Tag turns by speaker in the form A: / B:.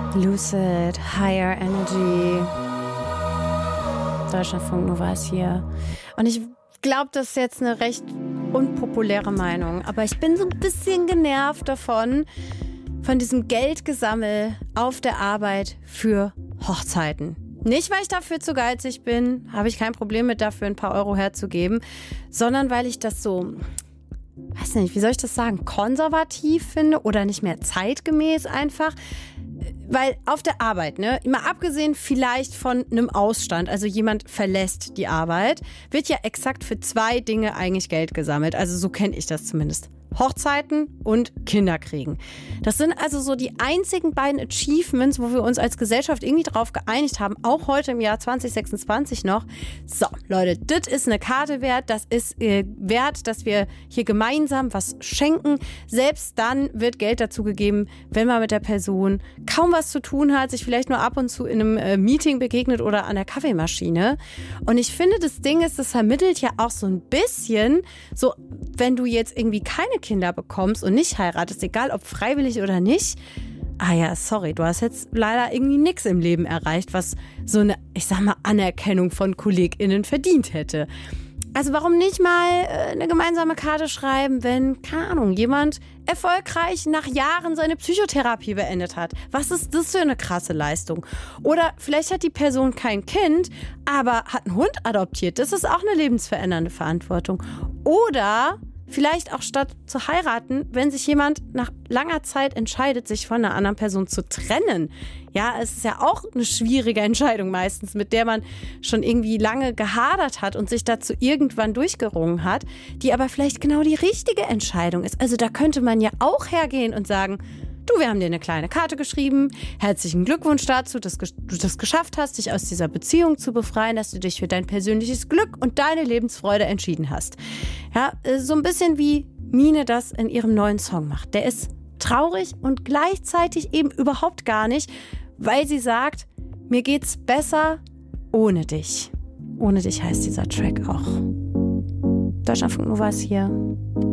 A: Lucid, Higher Energy. Deutschlandfunk Nova ist hier. Und ich glaube, das ist jetzt eine recht unpopuläre Meinung. Aber ich bin so ein bisschen genervt von diesem Geldgesammel auf der Arbeit für Hochzeiten. Nicht, weil ich dafür zu geizig bin, habe ich kein Problem mit, dafür ein paar Euro herzugeben, sondern weil ich das so, weiß nicht, wie soll ich das sagen, konservativ finde oder nicht mehr zeitgemäß einfach. Weil auf der Arbeit, ne, mal abgesehen vielleicht von einem Ausstand, also jemand verlässt die Arbeit, wird ja exakt für 2 Dinge eigentlich Geld gesammelt. Also so kenne ich das zumindest. Hochzeiten und Kinder kriegen. Das sind also so die einzigen beiden Achievements, wo wir uns als Gesellschaft irgendwie drauf geeinigt haben, auch heute im Jahr 2026 noch. So, Leute, das ist eine Karte wert, das ist wert, dass wir hier gemeinsam was schenken. Selbst dann wird Geld dazu gegeben, wenn man mit der Person kaum was zu tun hat, sich vielleicht nur ab und zu in einem Meeting begegnet oder an der Kaffeemaschine. Und ich finde, das Ding ist, das vermittelt ja auch so ein bisschen, so, wenn du jetzt irgendwie keine Kinder bekommst und nicht heiratest, egal ob freiwillig oder nicht, sorry, du hast jetzt leider irgendwie nichts im Leben erreicht, was so eine, ich sag mal, Anerkennung von KollegInnen verdient hätte. Also warum nicht mal eine gemeinsame Karte schreiben, wenn, keine Ahnung, jemand erfolgreich nach Jahren seine Psychotherapie beendet hat? Was ist das für eine krasse Leistung? Oder vielleicht hat die Person kein Kind, aber hat einen Hund adoptiert. Das ist auch eine lebensverändernde Verantwortung. Oder vielleicht auch statt zu heiraten, wenn sich jemand nach langer Zeit entscheidet, sich von einer anderen Person zu trennen. Ja, es ist ja auch eine schwierige Entscheidung meistens, mit der man schon irgendwie lange gehadert hat und sich dazu irgendwann durchgerungen hat, die aber vielleicht genau die richtige Entscheidung ist. Also da könnte man ja auch hergehen und sagen, du, wir haben dir eine kleine Karte geschrieben. Herzlichen Glückwunsch dazu, dass du das geschafft hast, dich aus dieser Beziehung zu befreien, dass du dich für dein persönliches Glück und deine Lebensfreude entschieden hast. Ja, so ein bisschen wie Mine das in ihrem neuen Song macht. Der ist traurig und gleichzeitig eben überhaupt gar nicht, weil sie sagt, mir geht's besser ohne dich. Ohne dich heißt dieser Track auch. Deutschlandfunk Nova ist hier.